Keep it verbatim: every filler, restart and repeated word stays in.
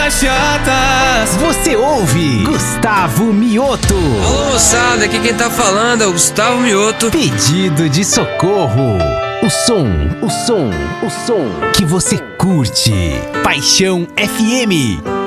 Você ouve Gustavo Mioto. Alô, moçada, aqui quem tá falando é o Gustavo Mioto. Pedido de socorro. O som, o som, o som que você curte. Paixão F M.